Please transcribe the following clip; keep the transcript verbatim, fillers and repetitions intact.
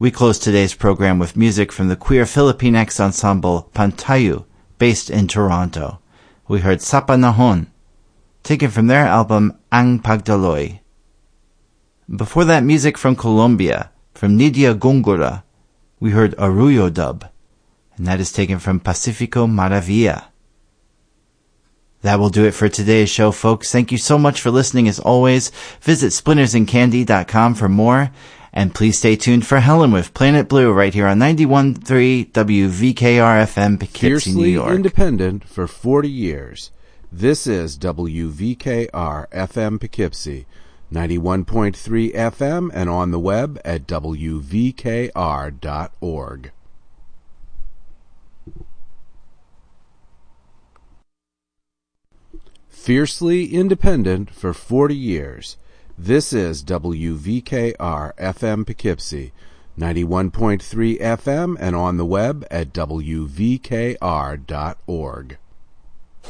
We close today's program with music from the queer Filipinx ensemble Pantayu, based in Toronto. We heard Sapanahon, taken from their album Ang Pagdaloy. Before that, music from Colombia, from Nidia Gongora, we heard Arroyo Dub, and that is taken from Pacifico Maravilla. That will do it for today's show, folks. Thank you so much for listening as always. Visit splinters and candy dot com for more. And please stay tuned for Helen with Planet Blue right here on ninety-one point three W V K R F M Poughkeepsie, New York. Fiercely independent for forty years. This is W V K R F M Poughkeepsie, ninety-one point three F M, and on the web at W V K R dot org. Fiercely independent for forty years. This is W V K R F M Poughkeepsie, ninety-one point three F M, and on the web at W V K R dot org.